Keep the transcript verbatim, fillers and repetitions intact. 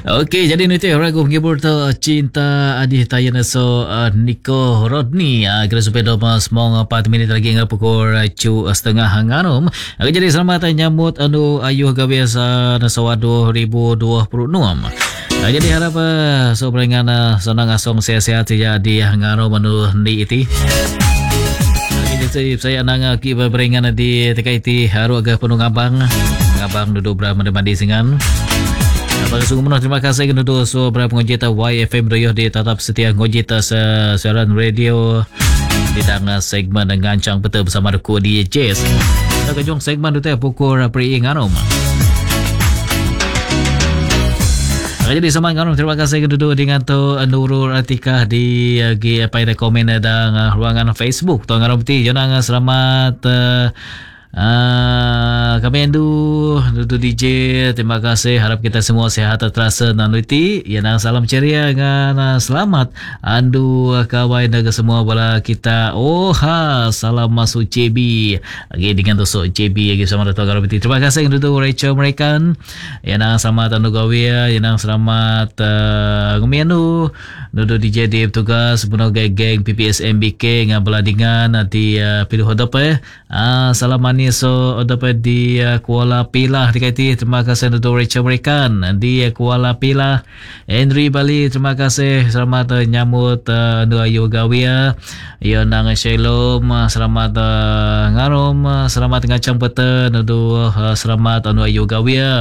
Okey, jadi nanti ragu menghibur tu cinta adih tayana so uh, Nico Rodney uh, kira supaya doma semong empat minit lagi hingga pukul cu setengah hangarum. Okay, jadi selamat nyambut anu ayuh gabiasa nasa dua ribu dua puluh enam. Uh, jadi harap uh, so peringatan uh, senang asong sehat-sehat jadi hangarum anu ni iti. Jadi saya nang ki beringan di T K I T haru agak penuh ngabang ngabang duduk berapa mandi singan. Apa sungguh menang terima kasih kepada so berapa ngojita Y F M Royoh di tetap setia ngojita sa siaran radio di tengah segmen dengan cang betul bersama aku di Jazz. Kita kejong segmen itu pukul pri nganom. Jadi sama nganom terima kasih kepada dengan tu Nurul Atikah di gi apa ada komen ada ruangan Facebook. Tu nganom ti jangan selamat uh, Ah, kami Andu Dudu D J, terima kasih. Harap kita semua sehat terasa nanti. Ya nang salam ceria dengan selamat Andu kawan dan semua bala kita. Oh ha, salam masuk C B. Lagi dengan tusuk C B lagi sama Dato' Garabiti. Terima kasih Dudu Rachel American. Ya nang selamat Andu Gawia, ya nang selamat uh, kami Andu Dudu D J di tugas puno geng P P S M B K dengan beladingan nanti uh, pilih hodop eh. Ah, salam manis so dapat di uh, Kuala Pilah di K T. Terima kasih untuk Rachel American di uh, Kuala Pilah. Henry Bali terima kasih. Selamat uh, nyambut uh, Ayu Gawia. Ya nang Shalom selamat uh, ngarom selamat ngacang peten uh, selamat Ayu Gawia.